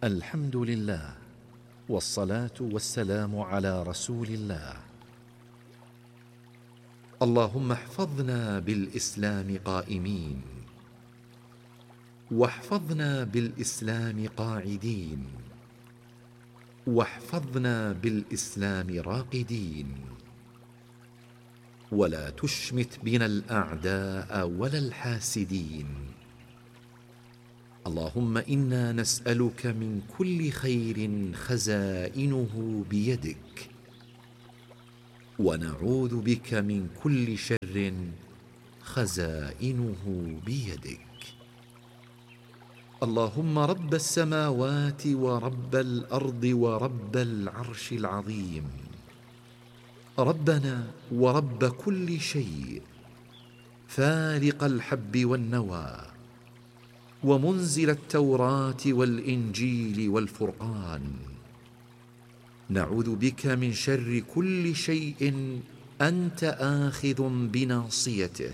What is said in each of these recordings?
الحمد لله، والصلاة والسلام على رسول الله. اللهم احفظنا بالإسلام قائمين، واحفظنا بالإسلام قاعدين، واحفظنا بالإسلام راقدين، ولا تشمت بنا الأعداء ولا الحاسدين. اللهم إنا نسألك من كل خير خزائنه بيدك، ونعوذ بك من كل شر خزائنه بيدك. اللهم رب السماوات ورب الأرض ورب العرش العظيم، ربنا ورب كل شيء، فالق الحب والنوى، ومنزل التوراة والإنجيل والفرقان، نعوذ بك من شر كل شيء أنت آخذ بناصيته.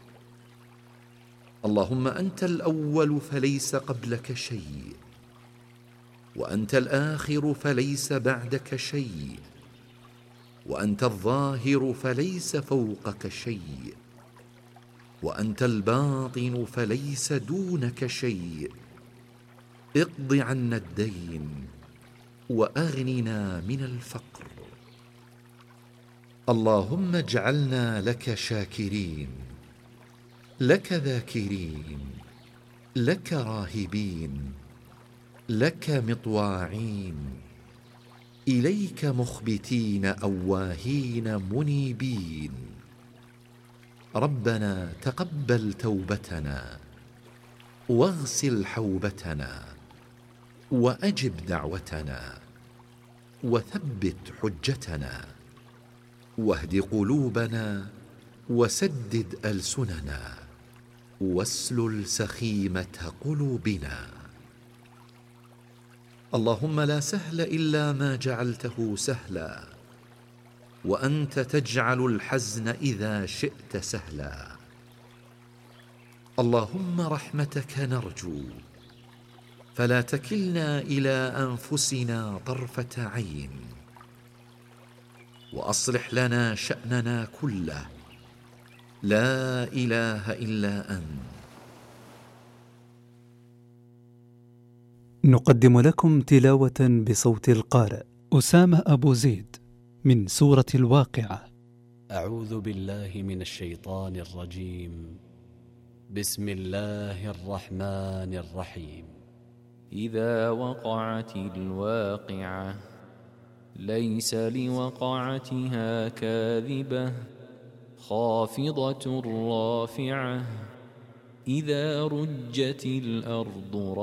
اللهم أنت الأول فليس قبلك شيء، وأنت الآخر فليس بعدك شيء، وأنت الظاهر فليس فوقك شيء، وأنت الباطن فليس دونك شيء. اقض عنا الدين وأغننا من الفقر. اللهم اجعلنا لك شاكرين، لك ذاكرين، لك راهبين، لك مطواعين، إليك مخبتين أواهين منيبين. ربنا تقبل توبتنا، واغسل حوبتنا، وأجب دعوتنا، وثبت حجتنا، واهد قلوبنا، وسدد ألسننا، واسلل سخيمة قلوبنا. اللهم لا سهل إلا ما جعلته سهلا، وأنت تجعل الحزن إذا شئت سهلا. اللهم رحمتك نرجو، فلا تكلنا إلى أنفسنا طرفة عين، وأصلح لنا شأننا كله، لا إله إلا أنت. نقدم لكم تلاوة بصوت القارئ أسامة أبو زيد من سورة الواقعة. أعوذ بالله من الشيطان الرجيم. بسم الله الرحمن الرحيم. إذا وقعت الواقعة ليس لوقعتها كاذبة خافضة رافعة. إذا رجت الأرض